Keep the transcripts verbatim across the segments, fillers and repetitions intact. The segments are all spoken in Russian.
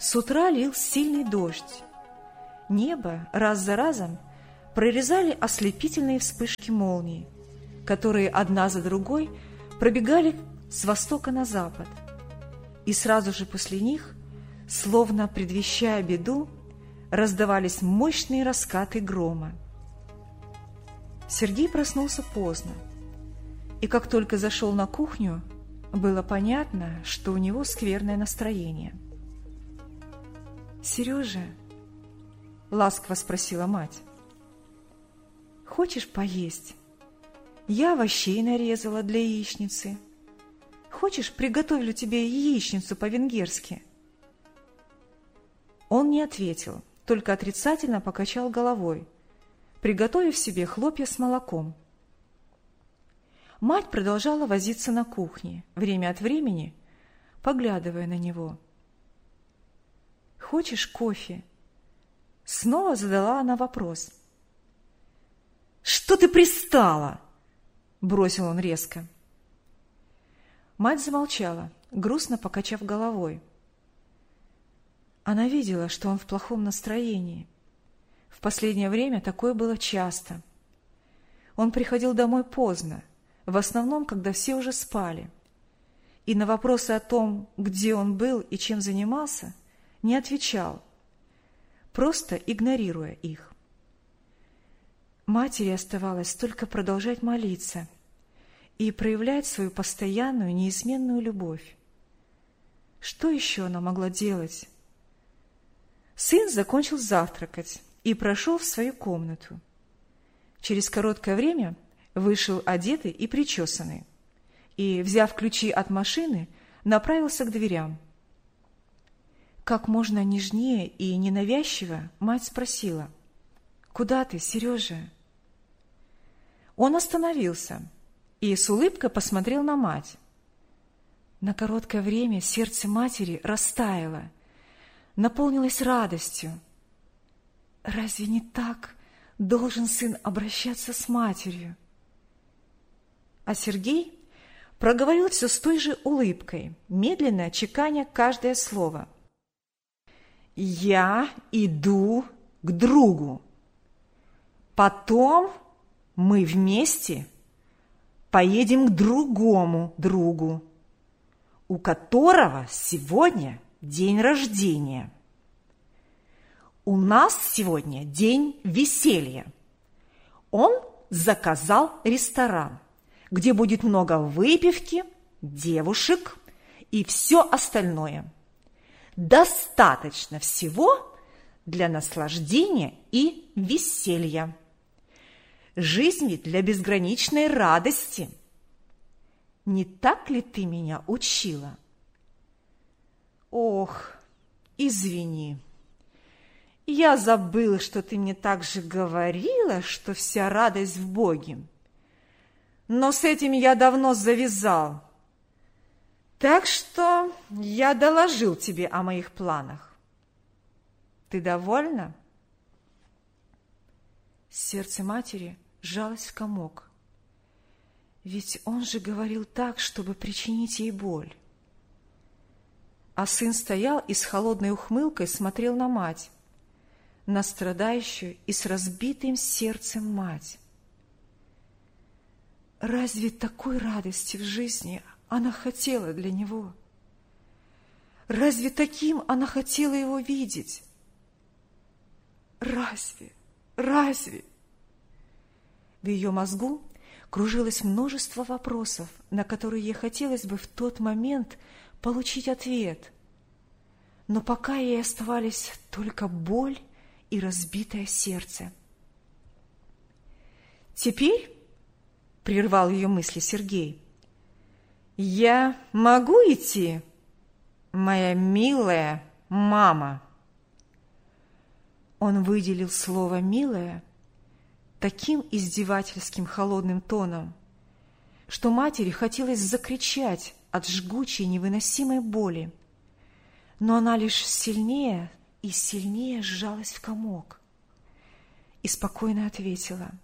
С утра лил сильный дождь. Небо раз за разом прорезали ослепительные вспышки молний, которые одна за другой пробегали с востока на запад. И сразу же после них, словно предвещая беду, раздавались мощные раскаты грома. Сергей проснулся поздно, и как только зашел на кухню, было понятно, что у него скверное настроение. «Сережа?» — ласково спросила мать. «Хочешь поесть? Я овощей нарезала для яичницы. Хочешь, приготовлю тебе яичницу по-венгерски?» Он не ответил, только отрицательно покачал головой, приготовив себе хлопья с молоком. Мать продолжала возиться на кухне, время от времени поглядывая на него. «Хочешь кофе?» Снова задала она вопрос. «Что ты пристала?» — бросил он резко. Мать замолчала, грустно покачав головой. Она видела, что он в плохом настроении. В последнее время такое было часто. Он приходил домой поздно, в основном, когда все уже спали, и на вопросы о том, где он был и чем занимался, не отвечал, просто игнорируя их. Матери оставалось только продолжать молиться и проявлять свою постоянную, неизменную любовь. Что еще она могла делать? Сын закончил завтракать и прошел в свою комнату. Через короткое время вышел одетый и причесанный, и, взяв ключи от машины, направился к дверям. Как можно нежнее и ненавязчиво мать спросила: «Куда ты, Сережа?» Он остановился и с улыбкой посмотрел на мать. На короткое время сердце матери растаяло, наполнилось радостью. Разве не так должен сын обращаться с матерью? А Сергей проговорил все с той же улыбкой, медленно чеканя каждое слово. «Я иду к другу. Потом мы вместе поедем к другому другу, у которого сегодня день рождения. У нас сегодня день веселья. Он заказал ресторан, где будет много выпивки, девушек и все остальное. Достаточно всего для наслаждения и веселья. Жизнь ведь для безграничной радости. Не так ли ты меня учила?» «Ох, извини, я забыла, что ты мне так же говорила, что вся радость в Боге. Но с этим я давно завязал. Так что я доложил тебе о моих планах. Ты довольна?» Сердце матери сжалось в комок. Ведь он же говорил так, чтобы причинить ей боль. А сын стоял и с холодной ухмылкой смотрел на мать, на страдающую и с разбитым сердцем мать. Разве такой радости в жизни она хотела для него? Разве таким она хотела его видеть? Разве? Разве? В ее мозгу кружилось множество вопросов, на которые ей хотелось бы в тот момент получить ответ. Но пока ей оставались только боль и разбитое сердце. «Теперь, — прервал ее мысли Сергей, — я могу идти, моя милая мама?» Он выделил слово «милая» таким издевательским холодным тоном, что матери хотелось закричать от жгучей невыносимой боли, но она лишь сильнее и сильнее сжалась в комок и спокойно ответила: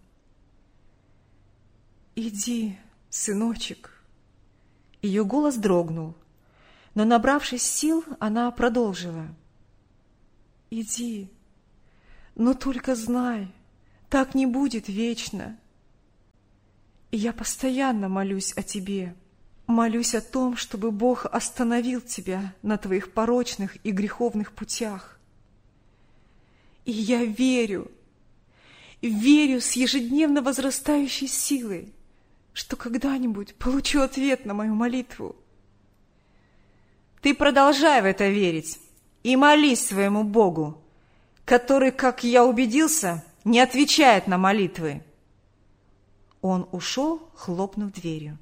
«Иди, сыночек». Ее голос дрогнул, но, набравшись сил, она продолжила: иди, но только знай, так не будет вечно. И я постоянно молюсь о тебе, молюсь о том, чтобы Бог остановил тебя на твоих порочных и греховных путях. И я верю, верю с ежедневно возрастающей силой, что когда-нибудь получу ответ на мою молитву. Ты продолжай в это верить и молись своему Богу, который, как я убедился, не отвечает на молитвы. Он ушел, хлопнув дверью.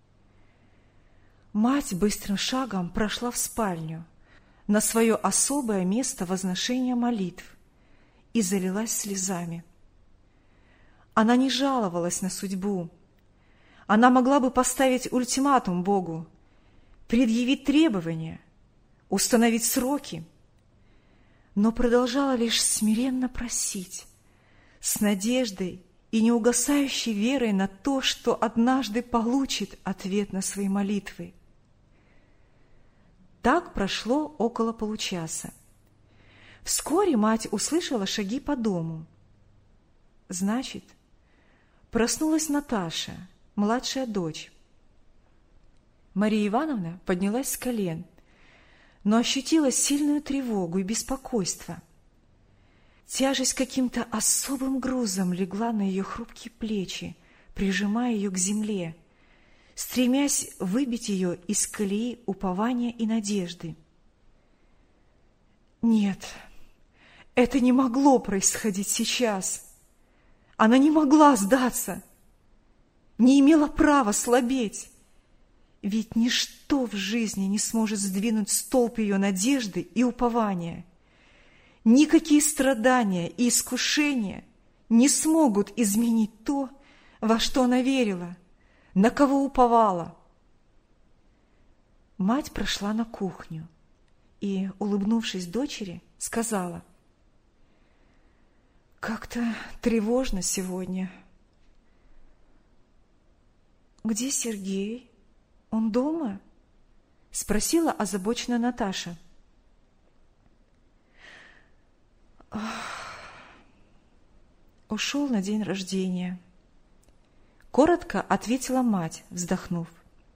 Мать быстрым шагом прошла в спальню, на свое особое место возношения молитв, и залилась слезами. Она не жаловалась на судьбу. Она могла бы поставить ультиматум Богу, предъявить требования, установить сроки, но продолжала лишь смиренно просить, с надеждой и неугасающей верой на то, что однажды получит ответ на свои молитвы. Так прошло около получаса. Вскоре мать услышала шаги по дому. Значит, проснулась Наташа, младшая дочь. Мария Ивановна поднялась с колен, но ощутила сильную тревогу и беспокойство. Тяжесть каким-то особым грузом легла на ее хрупкие плечи, прижимая ее к земле, стремясь выбить ее из колеи упования и надежды. Нет, это не могло происходить сейчас. Она не могла сдаться, не имела права слабеть. Ведь ничто в жизни не сможет сдвинуть столб ее надежды и упования. Никакие страдания и искушения не смогут изменить то, во что она верила, на кого уповала. Мать прошла на кухню и, улыбнувшись дочери, сказала: «Как-то тревожно сегодня». «Где Сергей? Он дома?» — спросила озабоченная Наташа. «Ушел на день рождения», — коротко ответила мать, вздохнув.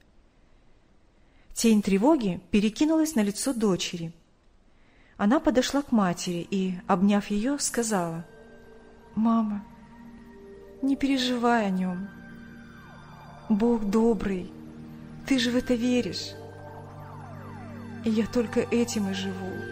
Тень тревоги перекинулась на лицо дочери. Она подошла к матери и, обняв ее, сказала: «Мама, не переживай о нем. Бог добрый, ты же в это веришь. И я только этим и живу».